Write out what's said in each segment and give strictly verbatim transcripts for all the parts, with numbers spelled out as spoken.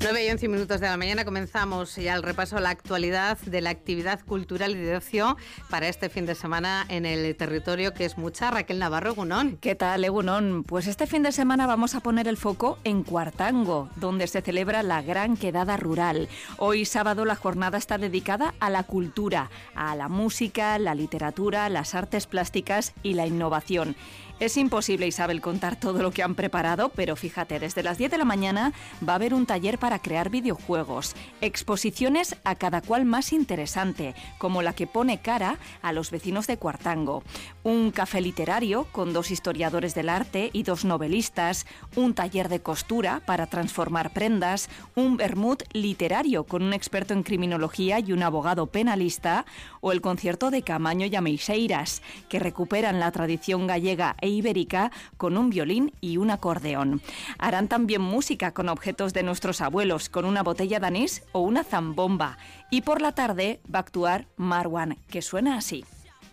nueve y once minutos de la mañana comenzamos ya el repaso a la actualidad de la actividad cultural y de ocio para este fin de semana en el territorio, que es mucha. Raquel Navarro, Egunón. ¿Qué tal, Egunón? Pues este fin de semana vamos a poner el foco en Cuartango, donde se celebra la Gran Quedada Rural. Hoy sábado la jornada está dedicada a la cultura, a la música, la literatura, las artes plásticas y la innovación. Es imposible, Isabel, contar todo lo que han preparado, pero fíjate, desde las diez de la mañana va a haber un taller para crear videojuegos, exposiciones a cada cual más interesante, como la que pone cara a los vecinos de Cuartango, un café literario con dos historiadores del arte y dos novelistas, un taller de costura para transformar prendas, un vermut literario con un experto en criminología y un abogado penalista, o el concierto de Camaño y Ameixeiras, que recuperan la tradición gallega e ibérica con un violín y un acordeón. Harán también música con objetos de nuestros abuelos, con una botella de anís o una zambomba. Y por la tarde va a actuar Marwan, que suena así.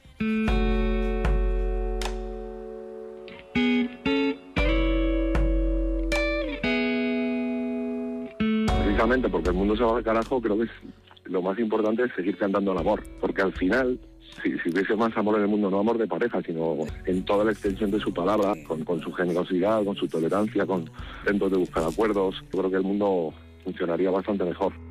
Precisamente porque el mundo se va al carajo, creo que es, lo más importante es seguir cantando el amor, porque al final, si, si hubiese más amor en el mundo, no amor de pareja, sino en toda la extensión de su palabra, con, con su generosidad, con su tolerancia, con intentos de buscar acuerdos, yo creo que el mundo funcionaría bastante mejor.